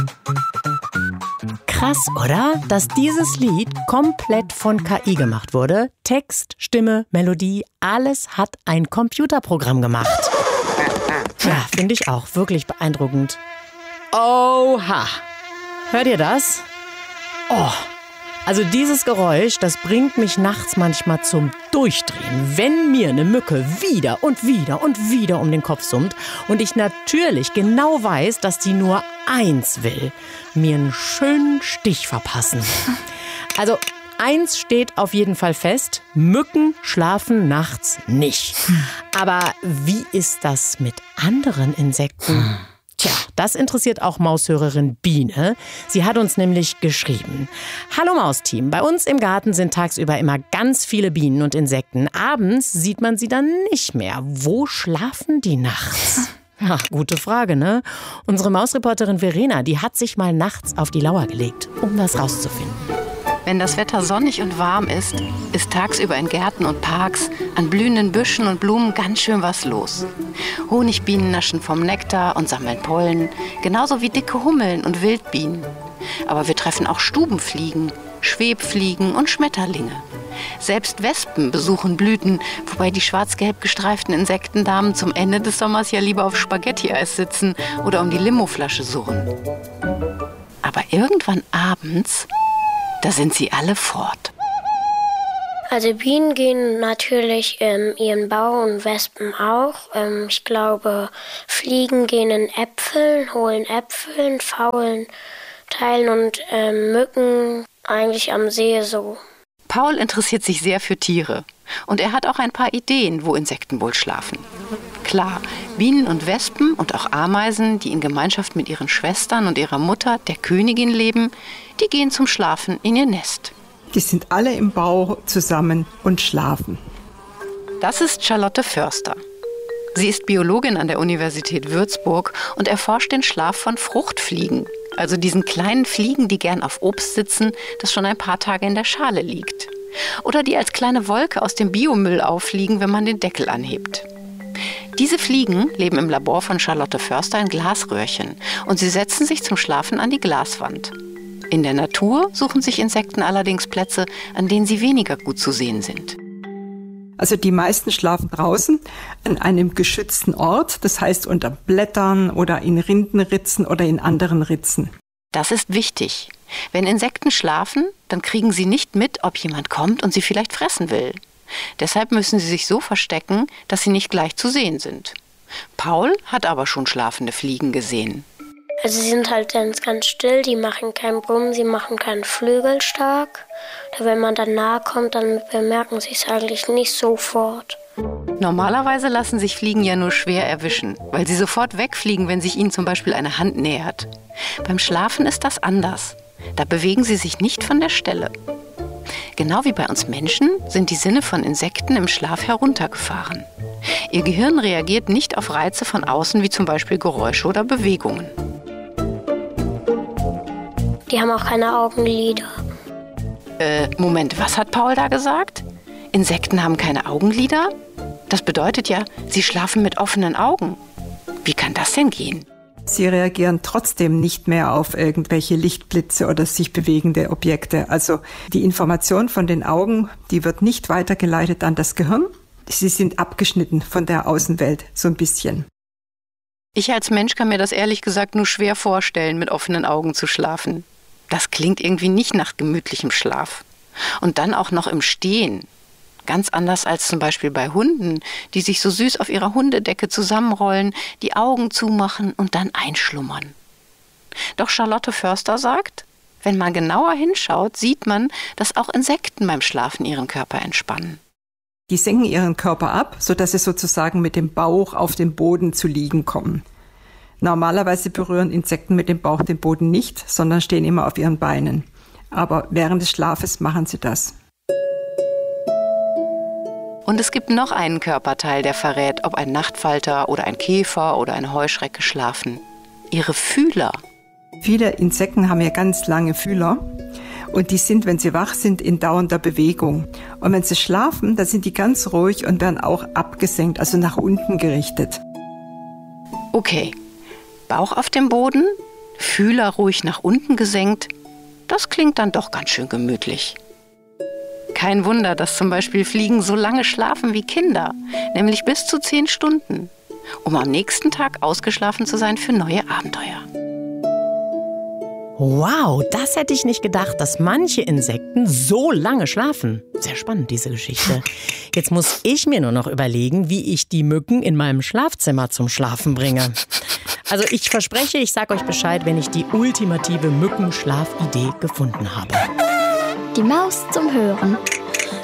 Krass, oder? Dass dieses Lied komplett von KI gemacht wurde. Text, Stimme, Melodie, alles hat ein Computerprogramm gemacht. Ja, finde ich auch wirklich beeindruckend. Oha! Hört ihr das? Oh! Also dieses Geräusch, das bringt mich nachts manchmal zum Durchdrehen, wenn mir eine Mücke wieder und wieder und wieder um den Kopf summt und ich natürlich genau weiß, dass die nur eins will, mir einen schönen Stich verpassen. Also eins steht auf jeden Fall fest, Mücken schlafen nachts nicht. Aber wie ist das mit anderen Insekten? Tja, das interessiert auch Maushörerin Biene. Sie hat uns nämlich geschrieben. Hallo Mausteam, bei uns im Garten sind tagsüber immer ganz viele Bienen und Insekten. Abends sieht man sie dann nicht mehr. Wo schlafen die nachts? Ja, gute Frage, ne? Unsere Mausreporterin Verena, die hat sich mal nachts auf die Lauer gelegt, um das rauszufinden. Wenn das Wetter sonnig und warm ist, ist tagsüber in Gärten und Parks, an blühenden Büschen und Blumen ganz schön was los. Honigbienen naschen vom Nektar und sammeln Pollen, genauso wie dicke Hummeln und Wildbienen. Aber wir treffen auch Stubenfliegen, Schwebfliegen und Schmetterlinge. Selbst Wespen besuchen Blüten, wobei die schwarz-gelb gestreiften Insektendamen zum Ende des Sommers ja lieber auf Spaghetti-Eis sitzen oder um die Limoflasche surren. Aber irgendwann abends, da sind sie alle fort. Also Bienen gehen natürlich in ihren Bau und Wespen auch. Ich glaube, Fliegen gehen in Äpfeln, holen Äpfeln, faulen Teilen und Mücken eigentlich am See so. Paul interessiert sich sehr für Tiere und er hat auch ein paar Ideen, wo Insekten wohl schlafen. Klar, Bienen und Wespen und auch Ameisen, die in Gemeinschaft mit ihren Schwestern und ihrer Mutter, der Königin, leben, die gehen zum Schlafen in ihr Nest. Die sind alle im Bau zusammen und schlafen. Das ist Charlotte Förster. Sie ist Biologin an der Universität Würzburg und erforscht den Schlaf von Fruchtfliegen. Also diesen kleinen Fliegen, die gern auf Obst sitzen, das schon ein paar Tage in der Schale liegt. Oder die als kleine Wolke aus dem Biomüll auffliegen, wenn man den Deckel anhebt. Diese Fliegen leben im Labor von Charlotte Förster in Glasröhrchen und sie setzen sich zum Schlafen an die Glaswand. In der Natur suchen sich Insekten allerdings Plätze, an denen sie weniger gut zu sehen sind. Also die meisten schlafen draußen an einem geschützten Ort, das heißt unter Blättern oder in Rindenritzen oder in anderen Ritzen. Das ist wichtig. Wenn Insekten schlafen, dann kriegen sie nicht mit, ob jemand kommt und sie vielleicht fressen will. Deshalb müssen sie sich so verstecken, dass sie nicht gleich zu sehen sind. Paul hat aber schon schlafende Fliegen gesehen. Also sie sind halt ganz still, die machen keinen Brummen, sie machen keinen Flügel stark. Wenn man dann nahe kommt, dann bemerken sie es eigentlich nicht sofort. Normalerweise lassen sich Fliegen ja nur schwer erwischen, weil sie sofort wegfliegen, wenn sich ihnen zum Beispiel eine Hand nähert. Beim Schlafen ist das anders. Da bewegen sie sich nicht von der Stelle. Genau wie bei uns Menschen sind die Sinne von Insekten im Schlaf heruntergefahren. Ihr Gehirn reagiert nicht auf Reize von außen, wie zum Beispiel Geräusche oder Bewegungen. Die haben auch keine Augenlider. Moment, was hat Paul da gesagt? Insekten haben keine Augenlider? Das bedeutet ja, sie schlafen mit offenen Augen. Wie kann das denn gehen? Sie reagieren trotzdem nicht mehr auf irgendwelche Lichtblitze oder sich bewegende Objekte. Also die Information von den Augen, die wird nicht weitergeleitet an das Gehirn. Sie sind abgeschnitten von der Außenwelt, so ein bisschen. Ich als Mensch kann mir das ehrlich gesagt nur schwer vorstellen, mit offenen Augen zu schlafen. Das klingt irgendwie nicht nach gemütlichem Schlaf. Und dann auch noch im Stehen. Ganz anders als zum Beispiel bei Hunden, die sich so süß auf ihrer Hundedecke zusammenrollen, die Augen zumachen und dann einschlummern. Doch Charlotte Förster sagt, wenn man genauer hinschaut, sieht man, dass auch Insekten beim Schlafen ihren Körper entspannen. Die senken ihren Körper ab, sodass sie sozusagen mit dem Bauch auf dem Boden zu liegen kommen. Normalerweise berühren Insekten mit dem Bauch den Boden nicht, sondern stehen immer auf ihren Beinen. Aber während des Schlafes machen sie das. Und es gibt noch einen Körperteil, der verrät, ob ein Nachtfalter oder ein Käfer oder eine Heuschrecke schlafen. Ihre Fühler. Viele Insekten haben ja ganz lange Fühler und die sind, wenn sie wach sind, in dauernder Bewegung. Und wenn sie schlafen, dann sind die ganz ruhig und werden auch abgesenkt, also nach unten gerichtet. Okay, Bauch auf dem Boden, Fühler ruhig nach unten gesenkt. Das klingt dann doch ganz schön gemütlich. Kein Wunder, dass zum Beispiel Fliegen so lange schlafen wie Kinder, nämlich bis zu 10 Stunden, um am nächsten Tag ausgeschlafen zu sein für neue Abenteuer. Wow, das hätte ich nicht gedacht, dass manche Insekten so lange schlafen. Sehr spannend, diese Geschichte. Jetzt muss ich mir nur noch überlegen, wie ich die Mücken in meinem Schlafzimmer zum Schlafen bringe. Also ich verspreche, ich sage euch Bescheid, wenn ich die ultimative Mückenschlafidee gefunden habe. Die Maus zum Hören.